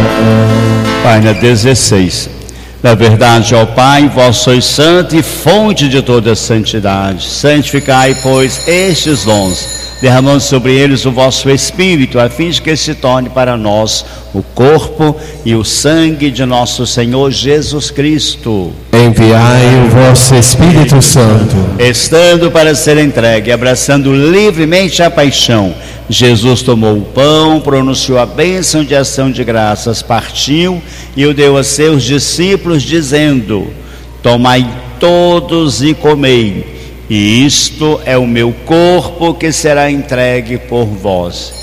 Página 16. Na verdade, ó Pai, vós sois santo e fonte de toda santidade. Santificai, pois, estes dons, derramando sobre eles o vosso Espírito, a fim de que se torne para nós o corpo e o sangue de nosso Senhor Jesus Cristo. Enviai o vosso Espírito Santo. Estando para ser entregue, abraçando livremente a paixão, Jesus tomou o pão, pronunciou a bênção de ação de graças, partiu e o deu a seus discípulos, dizendo: tomai todos e comei, e isto é o meu corpo que será entregue por vós.